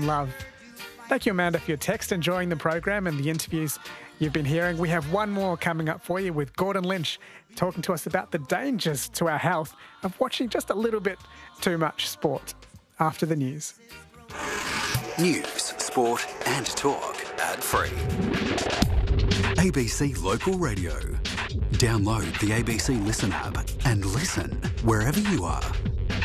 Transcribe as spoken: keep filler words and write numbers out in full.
love. Thank you, Amanda, for your text, enjoying the program and the interviews you've been hearing. We have one more coming up for you with Gordon Lynch talking to us about the dangers to our health of watching just a little bit too much sport after the news. News, sport and talk ad-free. A B C Local Radio. Download the A B C Listen app and listen wherever you are.